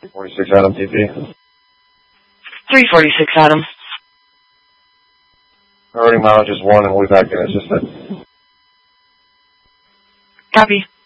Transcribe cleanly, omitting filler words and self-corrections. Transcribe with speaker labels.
Speaker 1: 46 Adam TP.
Speaker 2: 346 Adam.
Speaker 1: Already mileage is 1 and we'll be back in assistant.
Speaker 2: Copy.